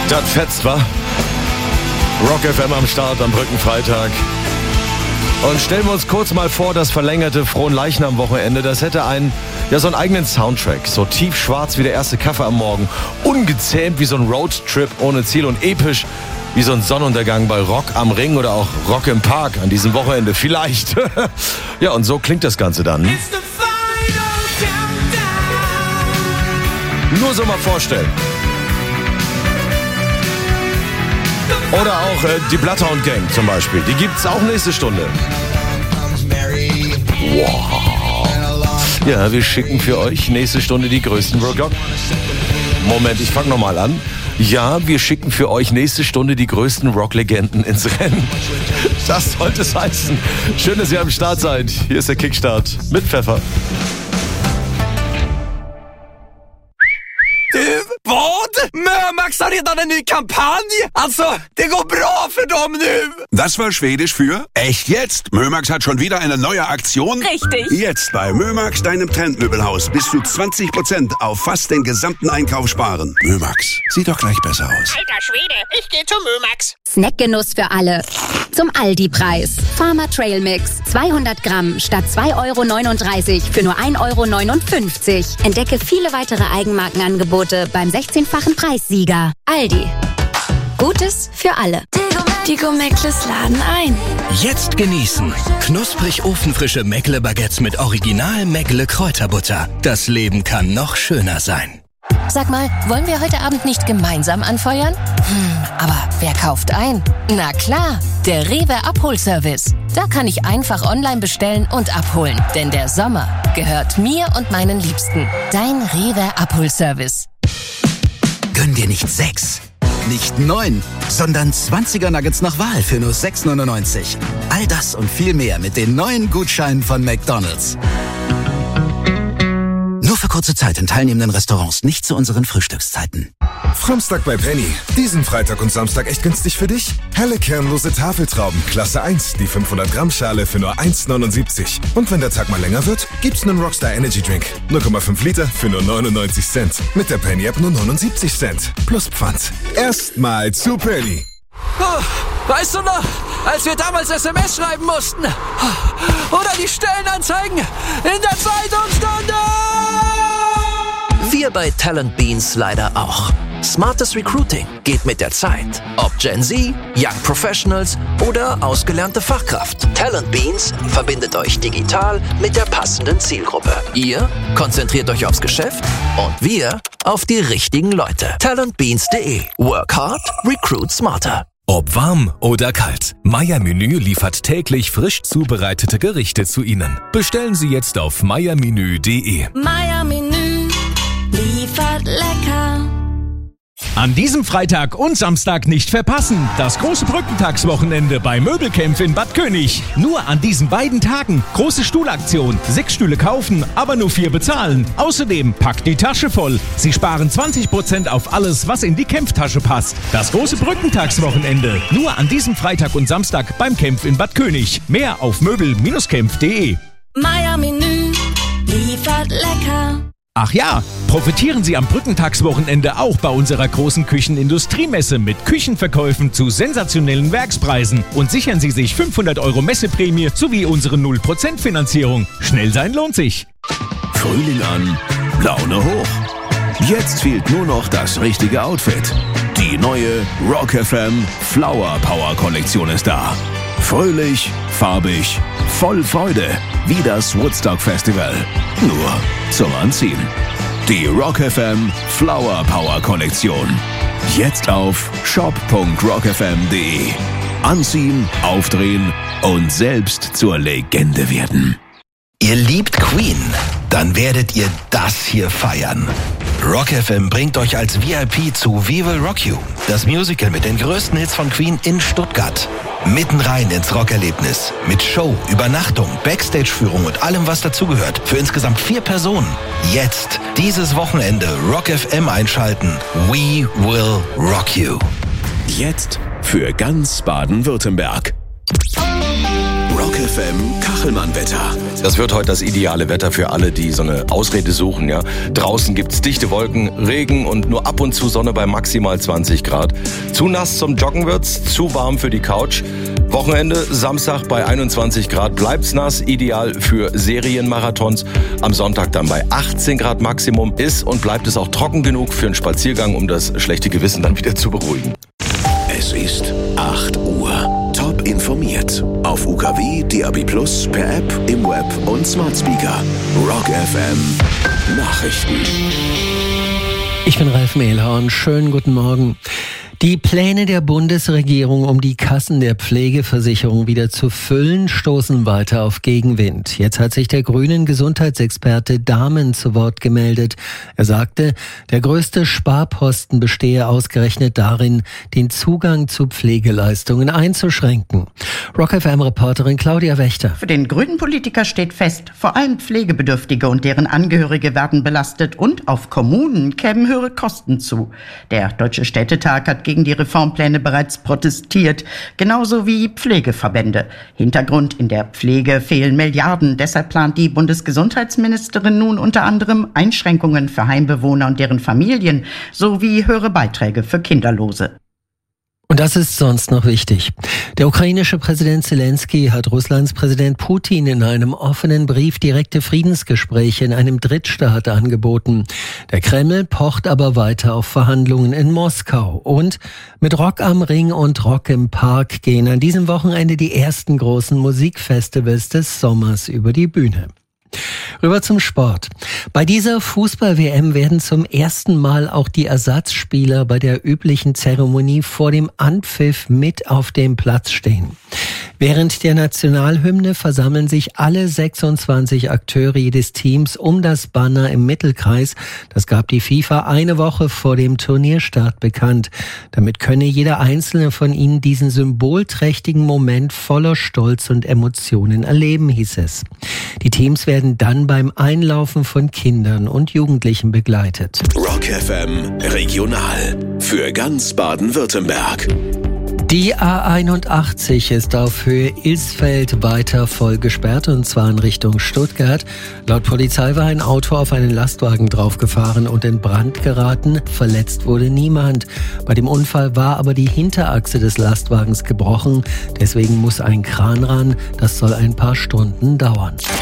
Das fetzt, wa? Rock FM am Start am Brückenfreitag. Und stellen wir uns kurz mal vor, das verlängerte Fronleichnam-Wochenende, das hätte so einen eigenen Soundtrack. So tiefschwarz wie der erste Kaffee am Morgen. Ungezähmt wie so ein Roadtrip ohne Ziel und episch wie so ein Sonnenuntergang bei Rock am Ring oder auch Rock im Park an diesem Wochenende. Vielleicht. Ja, und so klingt das Ganze dann. Nur so mal vorstellen. Oder auch die Bloodhound Gang zum Beispiel. Die gibt's auch nächste Stunde. Wow. Ja, wir schicken für euch nächste Stunde die größten Rock. Moment, ich fange nochmal an. Ja, wir schicken für euch nächste Stunde die größten Rock-Legenden ins Rennen. Das sollte es heißen. Schön, dass ihr am Start seid. Hier ist der Kickstart mit Pfeffer. Vad? Mömax har redan en ny kampanj? Alltså, det går bra för dem nu! Das war Schwedisch für echt jetzt. Mömax hat schon wieder eine neue Aktion. Richtig. Jetzt bei Mömax, deinem Trendmöbelhaus, bis zu 20% auf fast den gesamten Einkauf sparen. Mömax, sieht doch gleich besser aus. Alter Schwede, ich gehe zu Mömax. Snackgenuss für alle. Zum Aldi-Preis. Farmer Trail Mix. 200 Gramm statt 2,39 € für nur 1,59 €. Entdecke viele weitere Eigenmarkenangebote beim 16-fachen Preissieger. Aldi. Gutes für alle. Die Go-Meckles laden ein. Jetzt genießen. Knusprig ofenfrische Meckle-Baguettes mit Original Meckle-Kräuterbutter. Das Leben kann noch schöner sein. Sag mal, wollen wir heute Abend nicht gemeinsam anfeuern? Aber wer kauft ein? Na klar, der Rewe Abholservice. Da kann ich einfach online bestellen und abholen. Denn der Sommer gehört mir und meinen Liebsten. Dein Rewe Abholservice. Gönn dir nicht 6, nicht 9, sondern 20er Nuggets nach Wahl für nur 6,99 €. All das und viel mehr mit den neuen Gutscheinen von McDonald's. Nur für kurze Zeit in teilnehmenden Restaurants, nicht zu unseren Frühstückszeiten. Fromstag bei Penny. Diesen Freitag und Samstag echt günstig für dich? Helle kernlose Tafeltrauben, Klasse 1, die 500 Gramm Schale für nur 1,79 €. Und wenn der Tag mal länger wird, gibt's einen Rockstar Energy Drink. 0,5 Liter für nur 99 Cent. Mit der Penny App nur 79 Cent. Plus Pfand. Erstmal zu Penny. Oh, weißt du noch, als wir damals SMS schreiben mussten? Oder die Stellenanzeigen in der Zeitungsstunde? Wir bei Talent Beans leider auch. Smartes Recruiting geht mit der Zeit. Ob Gen Z, Young Professionals oder ausgelernte Fachkraft. Talent Beans verbindet euch digital mit der passenden Zielgruppe. Ihr konzentriert euch aufs Geschäft und wir auf die richtigen Leute. Talentbeans.de. Work hard, recruit smarter. Ob warm oder kalt, Meier Menü liefert täglich frisch zubereitete Gerichte zu Ihnen. Bestellen Sie jetzt auf meiermenü.de. Meier Menü liefert lecker. An diesem Freitag und Samstag nicht verpassen. Das große Brückentagswochenende bei Möbelkämpf in Bad König. Nur an diesen beiden Tagen. Große Stuhlaktion. 6 Stühle kaufen, aber nur 4 bezahlen. Außerdem packt die Tasche voll. Sie sparen 20% auf alles, was in die Kämpftasche passt. Das große Brückentagswochenende. Nur an diesem Freitag und Samstag beim Kämpf in Bad König. Mehr auf möbel-kämpf.de. Meier Menü liefert lecker. Ach ja, profitieren Sie am Brückentagswochenende auch bei unserer großen Küchenindustriemesse mit Küchenverkäufen zu sensationellen Werkspreisen und sichern Sie sich 500 € Messeprämie sowie unsere 0% Finanzierung. Schnell sein lohnt sich. Frühling an, Laune hoch. Jetzt fehlt nur noch das richtige Outfit. Die neue Rock FM Flower Power Kollektion ist da. Fröhlich, farbig, voll Freude, wie das Woodstock Festival. Nur zum Anziehen. Die Rock FM Flower Power Kollektion. Jetzt auf shop.rockfm.de. Anziehen, aufdrehen und selbst zur Legende werden. Ihr liebt Queen? Dann werdet ihr das hier feiern. Rock FM bringt euch als VIP zu We Will Rock You, das Musical mit den größten Hits von Queen in Stuttgart. Mitten rein ins Rockerlebnis. Mit Show, Übernachtung, Backstage-Führung und allem, was dazugehört. Für insgesamt 4 Personen. Jetzt, dieses Wochenende, Rock FM einschalten. We Will Rock You. Jetzt für ganz Baden-Württemberg. Rock FM Kachelmann-Wetter. Das wird heute das ideale Wetter für alle, die so eine Ausrede suchen. Ja? Draußen gibt's dichte Wolken, Regen und nur ab und zu Sonne bei maximal 20 Grad. Zu nass zum Joggen wird's, zu warm für die Couch. Wochenende, Samstag bei 21 Grad bleibt's nass, ideal für Serienmarathons. Am Sonntag dann bei 18 Grad Maximum. Ist und bleibt es auch trocken genug für einen Spaziergang, um das schlechte Gewissen dann wieder zu beruhigen. Es ist 8 Uhr. Top informiert. Auf UKW, DAB+, per App, im Web und Smart Speaker. Rock FM Nachrichten. Ich bin Ralf Mehlhorn. Schönen guten Morgen. Die Pläne der Bundesregierung, um die Kassen der Pflegeversicherung wieder zu füllen, stoßen weiter auf Gegenwind. Jetzt hat sich der grünen Gesundheitsexperte Dahmen zu Wort gemeldet. Er sagte, der größte Sparposten bestehe ausgerechnet darin, den Zugang zu Pflegeleistungen einzuschränken. Rock FM-Reporterin Claudia Wächter. Für den grünen Politiker steht fest, vor allem Pflegebedürftige und deren Angehörige werden belastet und auf Kommunen kämen höhere Kosten zu. Der Deutsche Städtetag hat gegen die Reformpläne bereits protestiert, genauso wie Pflegeverbände. Hintergrund: in der Pflege fehlen Milliarden. Deshalb plant die Bundesgesundheitsministerin nun unter anderem Einschränkungen für Heimbewohner und deren Familien sowie höhere Beiträge für Kinderlose. Und das ist sonst noch wichtig. Der ukrainische Präsident Zelensky hat Russlands Präsident Putin in einem offenen Brief direkte Friedensgespräche in einem Drittstaat angeboten. Der Kreml pocht aber weiter auf Verhandlungen in Moskau. Und mit Rock am Ring und Rock im Park gehen an diesem Wochenende die ersten großen Musikfestivals des Sommers über die Bühne. Rüber zum Sport. Bei dieser Fußball-WM werden zum ersten Mal auch die Ersatzspieler bei der üblichen Zeremonie vor dem Anpfiff mit auf dem Platz stehen. Während der Nationalhymne versammeln sich alle 26 Akteure jedes Teams um das Banner im Mittelkreis. Das gab die FIFA eine Woche vor dem Turnierstart bekannt. Damit könne jeder einzelne von ihnen diesen symbolträchtigen Moment voller Stolz und Emotionen erleben, hieß es. Die Teams werden dann beim Einlaufen von Kindern und Jugendlichen begleitet. Rock FM Regional für ganz Baden-Württemberg. Die A81 ist auf Höhe Ilsfeld weiter voll gesperrt, und zwar in Richtung Stuttgart. Laut Polizei war ein Auto auf einen Lastwagen draufgefahren und in Brand geraten. Verletzt wurde niemand. Bei dem Unfall war aber die Hinterachse des Lastwagens gebrochen. Deswegen muss ein Kran ran. Das soll ein paar Stunden dauern.